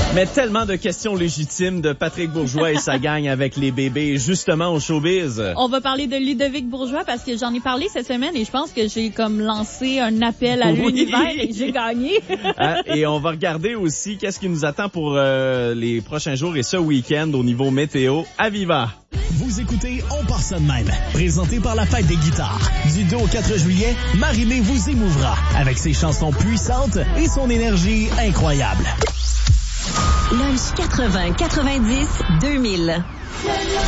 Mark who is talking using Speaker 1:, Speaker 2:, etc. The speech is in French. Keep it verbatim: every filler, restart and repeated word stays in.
Speaker 1: Mais tellement de questions légitimes de Patrick Bourgeois et sa gang avec les bébés, justement au showbiz.
Speaker 2: On va parler de Ludovic Bourgeois parce que j'en ai parlé cette semaine et je pense que j'ai comme lancé un appel à
Speaker 1: Oui.
Speaker 2: l'univers et j'ai gagné.
Speaker 1: Hein? Et on va regarder aussi qu'est-ce qui nous attend pour euh, les prochains jours et ce week-end au niveau météo à Viva.
Speaker 3: Vous écoutez On part ça de même, présenté par la Fête des guitares. Du deux au quatre juillet, Marie-Mé vous émouvra avec ses chansons puissantes et son énergie incroyable.
Speaker 4: Lunch quatre-vingts quatre-vingt-dix deux mille.